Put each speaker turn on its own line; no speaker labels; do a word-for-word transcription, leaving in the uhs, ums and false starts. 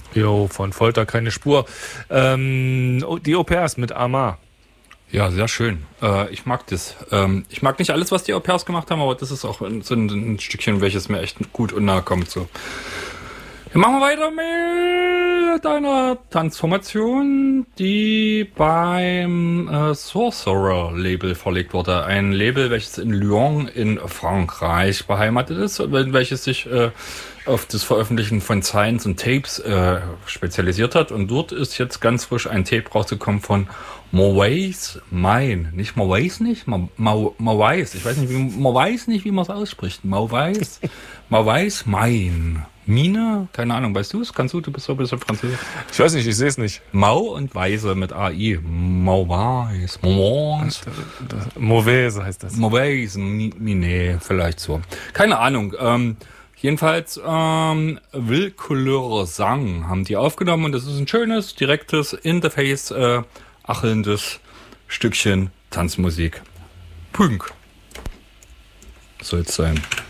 Jo, von Folter keine Spur. Ähm, die Au-pairs mit Amar.
Ja, sehr schön. Äh, ich mag das. Ähm, ich mag nicht alles, was die Au-pairs gemacht haben, aber das ist auch so ein, ein Stückchen, welches mir echt gut und nahe kommt. So. Wir machen weiter mit einer Tanzformation, die beim äh, Sorcerer Label verlegt wurde. Ein Label, welches in Lyon in Frankreich beheimatet ist, welches sich äh, auf das Veröffentlichen von Signs und Tapes äh, spezialisiert hat. Und dort ist jetzt ganz frisch ein Tape rausgekommen von Mauvais Mine. Nicht Mauvais nicht? Mauvais. Ich weiß nicht, wie man weiß nicht, wie man es ausspricht. Mauvais. Mauvais Mine. Mine? Keine Ahnung, weißt du es? Kannst du? Du bist so ein bisschen Französisch.
Ich weiß nicht, ich sehe es nicht.
Mau und Weise mit A I. Mauvais. Mauvais.
Mauvais heißt das.
Mauvais Mine, vielleicht so. Keine Ahnung. Ähm, jedenfalls, ähm, Will Couleur Sang haben die aufgenommen und das ist ein schönes, direktes, in the face, äh, achelndes Stückchen Tanzmusik. Pünk. Soll es sein.